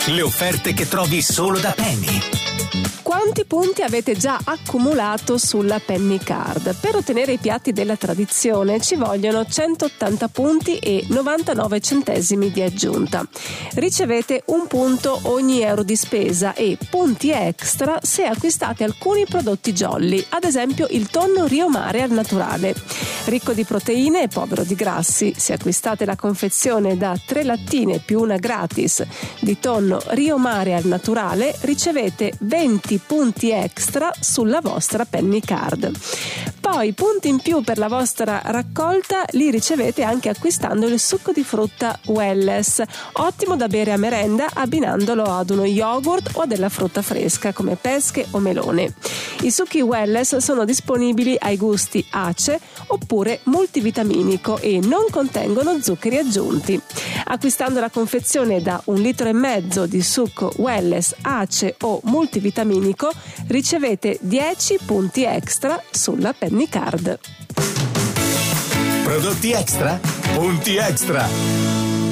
Le offerte che trovi solo da Penny. Quanti punti avete già accumulato sulla Penny Card? Per ottenere i piatti della tradizione ci vogliono 180 punti e 99 centesimi di aggiunta. Ricevete un punto ogni euro di spesa e punti extra se acquistate alcuni prodotti Jolly, ad esempio il tonno Rio Mare al naturale. Ricco di proteine e povero di grassi, se acquistate la confezione da 3 lattine più una gratis di tonno Rio Mare al naturale, ricevete 20 punti extra sulla vostra Penny Card. Poi punti in più per la vostra raccolta li ricevete anche acquistando il succo di frutta Welless, ottimo da bere a merenda abbinandolo ad uno yogurt o a della frutta fresca come pesche o melone. I succhi Welless sono disponibili ai gusti ace oppure multivitaminico e non contengono zuccheri aggiunti. Acquistando la confezione da 1,5 litri di succo Welless ace o multivitaminico ricevete 10 punti extra sulla Penny Card. Prodotti extra? Punti extra!